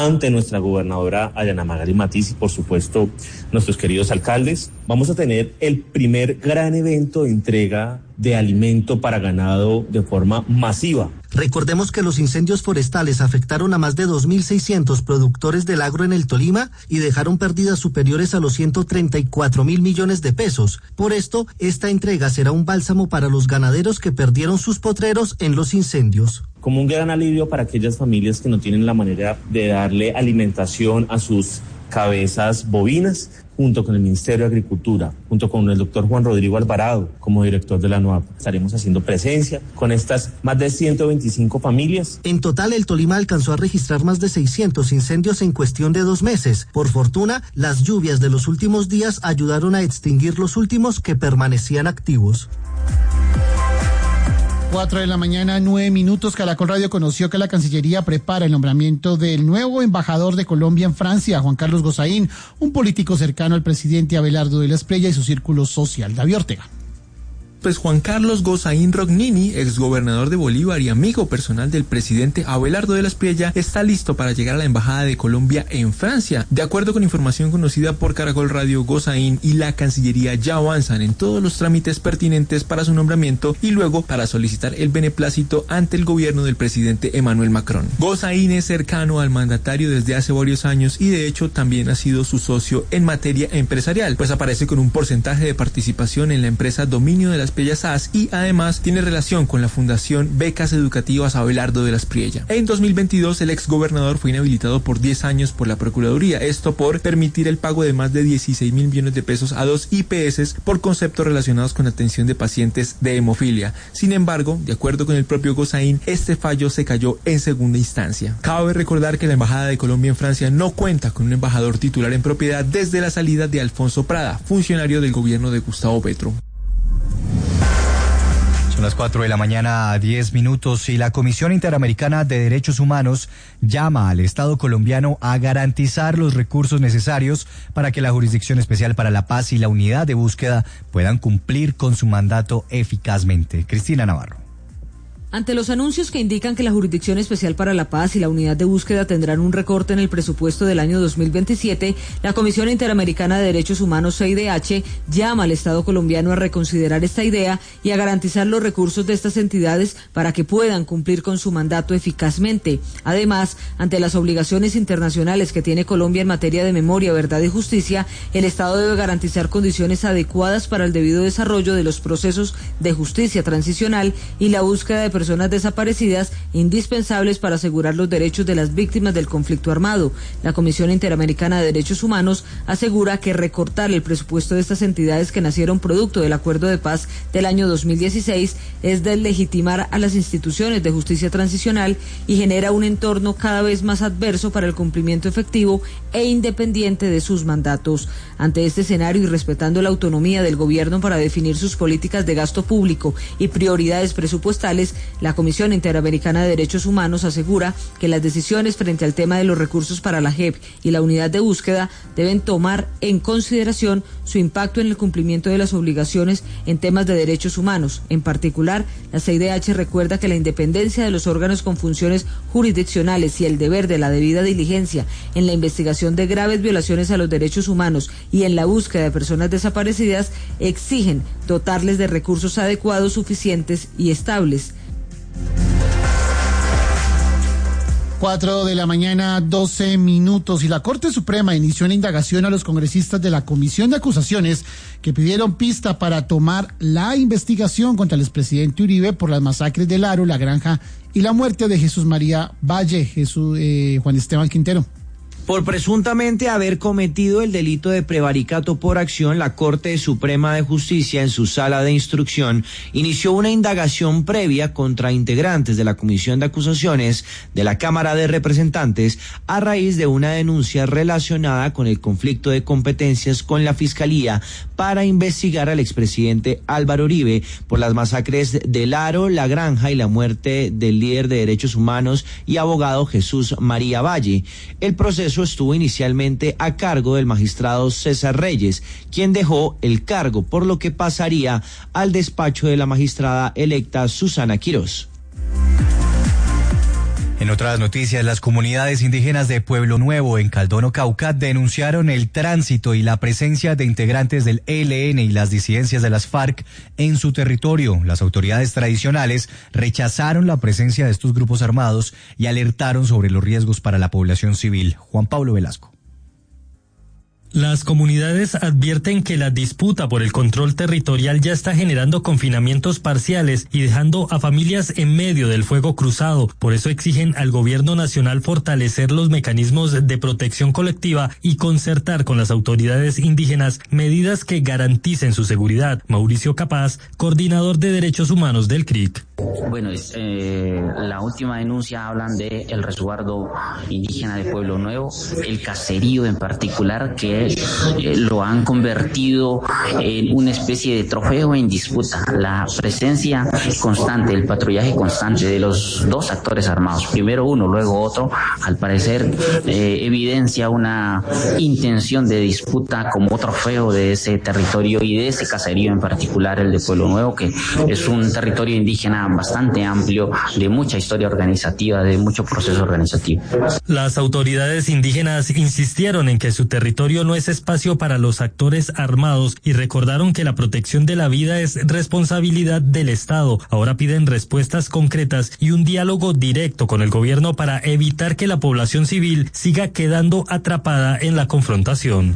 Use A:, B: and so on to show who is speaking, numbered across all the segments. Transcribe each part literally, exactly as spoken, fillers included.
A: ante nuestra gobernadora Ayana Magali Matiz y por supuesto nuestros queridos alcaldes, vamos a tener el primer gran evento de entrega de alimento para ganado de forma masiva.
B: Recordemos que los incendios forestales afectaron a más de dos mil seiscientos productores del agro en el Tolima y dejaron pérdidas superiores a los ciento treinta y cuatro mil millones de pesos. Por esto, esta entrega será un bálsamo para los ganaderos que perdieron sus potreros en los incendios.
A: Como un gran alivio para aquellas familias que no tienen la manera de darle alimentación a sus cabezas bovinas, junto con el Ministerio de Agricultura, junto con el doctor Juan Rodrigo Alvarado, como director de la NOAP. Estaremos haciendo presencia con estas más de ciento veinticinco familias.
B: En total, el Tolima alcanzó a registrar más de seiscientos incendios en cuestión de dos meses. Por fortuna, las lluvias de los últimos días ayudaron a extinguir los últimos que permanecían activos.
C: Cuatro de la mañana, nueve minutos. Caracol Radio conoció que la Cancillería prepara el nombramiento del nuevo embajador de Colombia en Francia, Juan Carlos Gozaín, un político cercano al presidente Abelardo de la Espriella y su círculo social. David Ortega.
D: Pues Juan Carlos Gozaín Rognini, exgobernador de Bolívar y amigo personal del presidente Abelardo de la Espriella, está listo para llegar a la Embajada de Colombia en Francia. De acuerdo con información conocida por Caracol Radio, Gozaín y la Cancillería ya avanzan en todos los trámites pertinentes para su nombramiento y luego para solicitar el beneplácito ante el gobierno del presidente Emmanuel Macron. Gozaín es cercano al mandatario desde hace varios años y de hecho también ha sido su socio en materia empresarial, pues aparece con un porcentaje de participación en la empresa Dominio de las Bellas A S y además tiene relación con la Fundación Becas Educativas Abelardo de la Espriella. En dos mil veintidós el exgobernador fue inhabilitado por diez años por la Procuraduría, esto por permitir el pago de más de dieciséis mil millones de pesos a dos I P S por conceptos relacionados con atención de pacientes de hemofilia. Sin embargo, de acuerdo con el propio Gozaín, este fallo se cayó en segunda instancia. Cabe recordar que la Embajada de Colombia en Francia no cuenta con un embajador titular en propiedad desde la salida de Alfonso Prada, funcionario del gobierno de Gustavo Petro.
E: Son las cuatro de la mañana, diez minutos, y la Comisión Interamericana de Derechos Humanos llama al Estado colombiano a garantizar los recursos necesarios para que la Jurisdicción Especial para la Paz y la Unidad de Búsqueda puedan cumplir con su mandato eficazmente. Cristina Navarro.
F: Ante los anuncios que indican que la Jurisdicción Especial para la Paz y la Unidad de Búsqueda tendrán un recorte en el presupuesto del año dos mil veintisiete, la Comisión Interamericana de Derechos Humanos, C I D H, llama al Estado colombiano a reconsiderar esta idea y a garantizar los recursos de estas entidades para que puedan cumplir con su mandato eficazmente. Además, ante las obligaciones internacionales que tiene Colombia en materia de memoria, verdad y justicia, el Estado debe garantizar condiciones adecuadas para el debido desarrollo de los procesos de justicia transicional y la búsqueda de personas desaparecidas, indispensables para asegurar los derechos de las víctimas del conflicto armado. La Comisión Interamericana de Derechos Humanos asegura que recortar el presupuesto de estas entidades que nacieron producto del Acuerdo de Paz del año dos mil dieciséis es deslegitimar a las instituciones de justicia transicional y genera un entorno cada vez más adverso para el cumplimiento efectivo e independiente de sus mandatos. Ante este escenario y respetando la autonomía del gobierno para definir sus políticas de gasto público y prioridades presupuestales, la Comisión Interamericana de Derechos Humanos asegura que las decisiones frente al tema de los recursos para la J E P y la unidad de búsqueda deben tomar en consideración su impacto en el cumplimiento de las obligaciones en temas de derechos humanos. En particular, la C I D H recuerda que la independencia de los órganos con funciones jurisdiccionales y el deber de la debida diligencia en la investigación de graves violaciones a los derechos humanos y en la búsqueda de personas desaparecidas exigen dotarles de recursos adecuados, suficientes y estables.
C: Cuatro de la mañana, doce minutos, y la Corte Suprema inició una indagación a los congresistas de la Comisión de Acusaciones que pidieron pista para tomar la investigación contra el expresidente Uribe por las masacres de Laro, La Granja y la muerte de Jesús María Valle. Jesús, eh, Juan Esteban Quintero.
G: Por presuntamente haber cometido el delito de prevaricato por acción, la Corte Suprema de Justicia, en su sala de instrucción, inició una indagación previa contra integrantes de la Comisión de Acusaciones de la Cámara de Representantes a raíz de una denuncia relacionada con el conflicto de competencias con la Fiscalía para investigar al expresidente Álvaro Uribe por las masacres de Laro, La Granja y la muerte del líder de derechos humanos y abogado Jesús María Valle. El proceso estuvo inicialmente a cargo del magistrado César Reyes, quien dejó el cargo, por lo que pasaría al despacho de la magistrada electa Susana Quirós.
E: En otras noticias, las comunidades indígenas de Pueblo Nuevo en Caldono, Cauca, denunciaron el tránsito y la presencia de integrantes del E L N y las disidencias de las FARC en su territorio. Las autoridades tradicionales rechazaron la presencia de estos grupos armados y alertaron sobre los riesgos para la población civil. Juan Pablo Velasco.
H: Las comunidades advierten que la disputa por el control territorial ya está generando confinamientos parciales y dejando a familias en medio del fuego cruzado. Por eso exigen al gobierno nacional fortalecer los mecanismos de protección colectiva y concertar con las autoridades indígenas medidas que garanticen su seguridad. Mauricio Capaz, coordinador de derechos humanos del C R I C.
I: Bueno, eh, la última denuncia hablan de el resguardo indígena de Pueblo Nuevo, el caserío en particular, que eh, lo han convertido en una especie de trofeo en disputa. La presencia constante, el patrullaje constante de los dos actores armados, primero uno, luego otro, al parecer eh, evidencia una intención de disputa como trofeo de ese territorio y de ese caserío en particular, el de Pueblo Nuevo, que es un territorio indígena bastante amplio, de mucha historia organizativa, de mucho proceso organizativo.
H: Las autoridades indígenas insistieron en que su territorio no es espacio para los actores armados y recordaron que la protección de la vida es responsabilidad del Estado. Ahora piden respuestas concretas y un diálogo directo con el gobierno para evitar que la población civil siga quedando atrapada en la confrontación.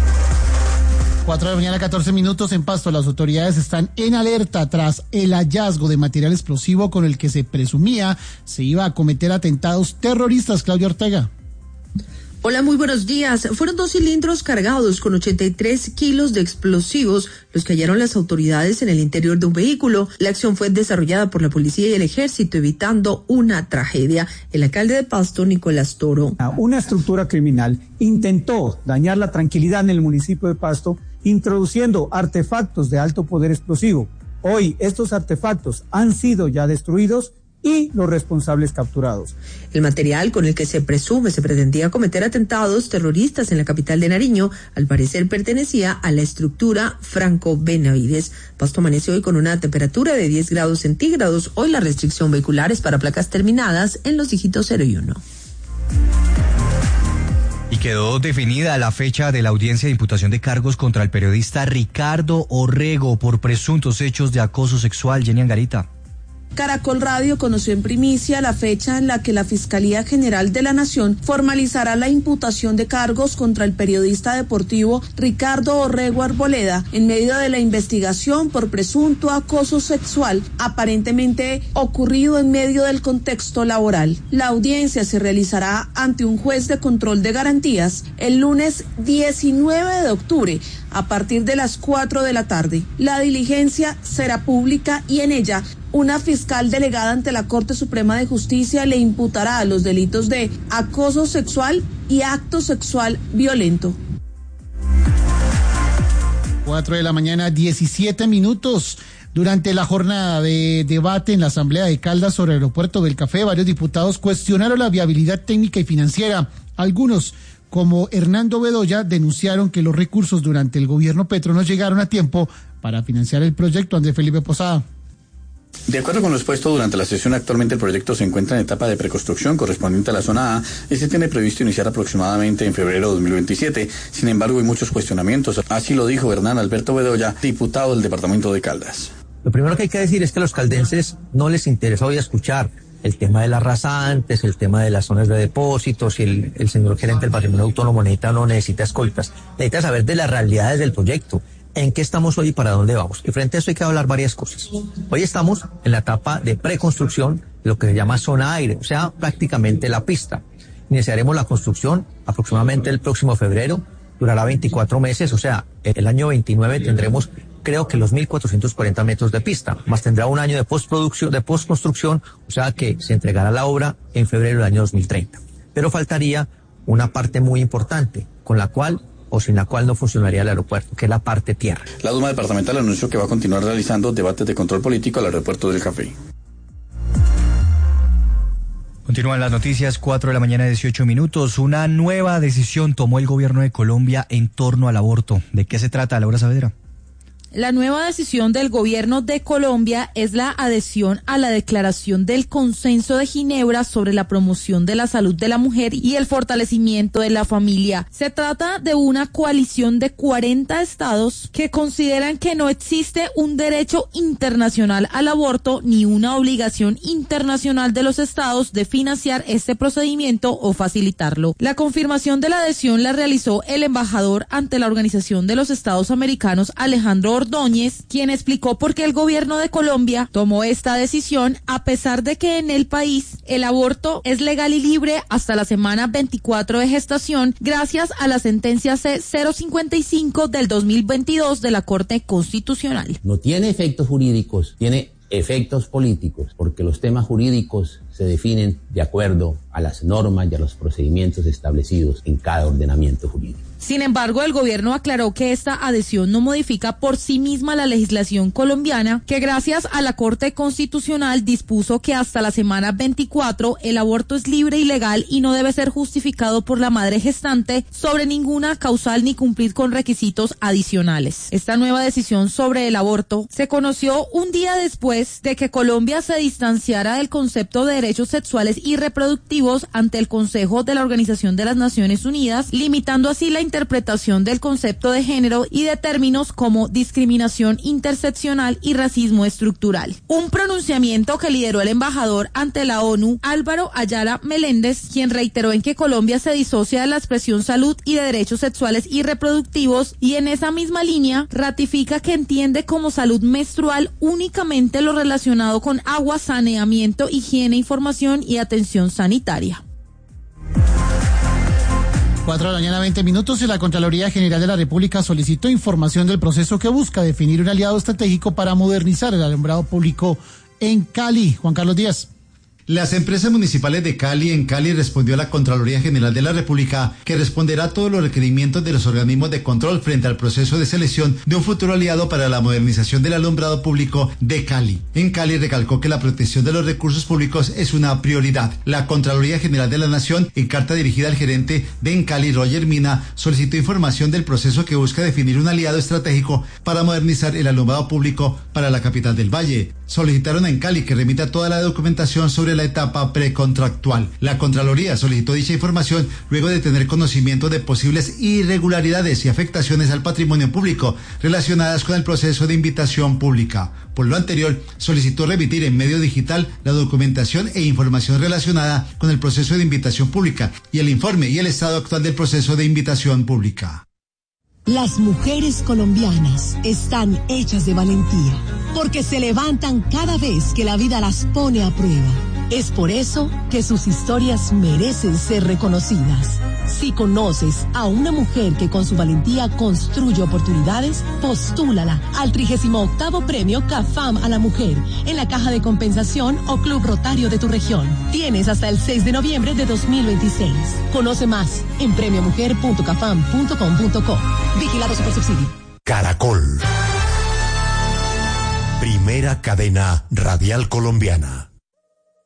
C: Cuatro de la mañana, catorce minutos en Pasto. Las autoridades están en alerta tras el hallazgo de material explosivo con el que se presumía se iba a cometer atentados terroristas. Claudia Ortega.
J: Hola, muy buenos días. Fueron dos cilindros cargados con ochenta y tres kilos de explosivos los que hallaron las autoridades en el interior de un vehículo. La acción fue desarrollada por la policía y el ejército, evitando una tragedia. El alcalde de Pasto, Nicolás Toro.
K: Una estructura criminal intentó dañar la tranquilidad en el municipio de Pasto, introduciendo artefactos de alto poder explosivo. Hoy estos artefactos han sido ya destruidos y los responsables capturados.
J: El material con el que se presume se pretendía cometer atentados terroristas en la capital de Nariño, al parecer pertenecía a la estructura Franco Benavides. Pasto amanece hoy con una temperatura de diez grados centígrados. Hoy la restricción vehicular es para placas terminadas en los dígitos cero y uno.
E: Y quedó definida la fecha de la audiencia de imputación de cargos contra el periodista Ricardo Orrego por presuntos hechos de acoso sexual. Jenny Angarita.
L: Caracol Radio conoció en primicia la fecha en la que la Fiscalía General de la Nación formalizará la imputación de cargos contra el periodista deportivo Ricardo Orrego Arboleda en medio de la investigación por presunto acoso sexual aparentemente ocurrido en medio del contexto laboral. La audiencia se realizará ante un juez de control de garantías el lunes diecinueve de octubre a partir de las cuatro de la tarde. La diligencia será pública y en ella una fiscal delegada ante la Corte Suprema de Justicia le imputará los delitos de acoso sexual y acto sexual violento.
C: Cuatro de la mañana, diecisiete minutos. Durante la jornada de debate en la Asamblea de Caldas sobre el aeropuerto del Café, varios diputados cuestionaron la viabilidad técnica y financiera. Algunos, como Hernando Bedoya, denunciaron que los recursos durante el gobierno Petro no llegaron a tiempo para financiar el proyecto. Andrés Felipe Posada.
M: De acuerdo con lo expuesto durante la sesión, actualmente el proyecto se encuentra en etapa de preconstrucción correspondiente a la zona A y se tiene previsto iniciar aproximadamente en febrero de dos mil veintisiete. Sin embargo, hay muchos cuestionamientos. Así lo dijo Hernán Alberto Bedoya, diputado del departamento de Caldas.
N: Lo primero que hay que decir es que a los caldenses no les interesa hoy escuchar el tema de las rasantes, el tema de las zonas de depósitos, y el, el señor gerente del patrimonio autónomo necesita o no necesita escoltas. Necesita saber de las realidades del proyecto. ¿En qué estamos hoy y para dónde vamos? Y frente a eso hay que hablar varias cosas. Hoy estamos en la etapa de preconstrucción, lo que se llama zona aire, o sea, prácticamente la pista. Iniciaremos la construcción aproximadamente el próximo febrero, durará veinticuatro meses, o sea, el año veintinueve tendremos, creo que los mil cuatrocientos cuarenta metros de pista, más tendrá un año de postproducción, de postconstrucción, o sea que se entregará la obra en febrero del año dos mil treinta. Pero faltaría una parte muy importante, con la cual o sin la cual no funcionaría el aeropuerto, que es la parte tierra.
M: La Duma Departamental anunció que va a continuar realizando debates de control político al aeropuerto del Café.
E: Continúan las noticias, cuatro de la mañana, dieciocho minutos. Una nueva decisión tomó el gobierno de Colombia en torno al aborto. ¿De qué se trata, Laura Saavedra?
O: La nueva decisión del gobierno de Colombia es la adhesión a la declaración del Consenso de Ginebra sobre la promoción de la salud de la mujer y el fortalecimiento de la familia. Se trata de una coalición de cuarenta estados que consideran que no existe un derecho internacional al aborto ni una obligación internacional de los estados de financiar este procedimiento o facilitarlo. La confirmación de la adhesión la realizó el embajador ante la Organización de los Estados Americanos, Alejandro Ordóñez, quien explicó por qué el gobierno de Colombia tomó esta decisión a pesar de que en el país el aborto es legal y libre hasta la semana veinticuatro de gestación gracias a la sentencia C cero cincuenta y cinco del dos mil veintidós de la Corte Constitucional.
P: No tiene efectos jurídicos, tiene efectos políticos, porque los temas jurídicos se definen de acuerdo a las normas y a los procedimientos establecidos en cada ordenamiento jurídico.
O: Sin embargo, el gobierno aclaró que esta adhesión no modifica por sí misma la legislación colombiana, que gracias a la Corte Constitucional dispuso que hasta la semana veinticuatro el aborto es libre y legal y no debe ser justificado por la madre gestante sobre ninguna causal ni cumplir con requisitos adicionales. Esta nueva decisión sobre el aborto se conoció un día después de que Colombia se distanciara del concepto de derechos sexuales y reproductivos ante el Consejo de la Organización de las Naciones Unidas, limitando así la interpretación del concepto de género y de términos como discriminación interseccional y racismo estructural. Un pronunciamiento que lideró el embajador ante la ONU, Álvaro Ayala Meléndez, quien reiteró en que Colombia se disocia de la expresión salud y de derechos sexuales y reproductivos, y en esa misma línea ratifica que entiende como salud menstrual únicamente lo relacionado con agua, saneamiento, higiene, información y atención sanitaria.
C: Cuatro de la mañana, veinte minutos, y la Contraloría General de la República solicitó información del proceso que busca definir un aliado estratégico para modernizar el alumbrado público en Cali. Juan Carlos Díaz.
Q: Las empresas municipales de Cali en Cali respondió a la Contraloría General de la República que responderá a todos los requerimientos de los organismos de control frente al proceso de selección de un futuro aliado para la modernización del alumbrado público de Cali. En Cali recalcó que la protección de los recursos públicos es una prioridad. La Contraloría General de la Nación, en carta dirigida al gerente de En Cali, Roger Mina, solicitó información del proceso que busca definir un aliado estratégico para modernizar el alumbrado público para la capital del Valle. Solicitaron a En Cali que remita toda la documentación sobre la etapa precontractual. La Contraloría solicitó dicha información luego de tener conocimiento de posibles irregularidades y afectaciones al patrimonio público relacionadas con el proceso de invitación pública. Por lo anterior, solicitó remitir en medio digital la documentación e información relacionada con el proceso de invitación pública y el informe y el estado actual del proceso de invitación pública.
R: Las mujeres colombianas están hechas de valentía, porque se levantan cada vez que la vida las pone a prueba. Es por eso que sus historias merecen ser reconocidas. Si conoces a una mujer que con su valentía construye oportunidades, postúlala al trigésimo octavo Premio CAFAM a la Mujer en la Caja de Compensación o Club Rotario de tu región. Tienes hasta el seis de noviembre de dos mil veintiséis. Conoce más en premio mujer punto cafam punto com punto co. Vigilado Supersubsidio.
S: Caracol. Primera cadena radial colombiana.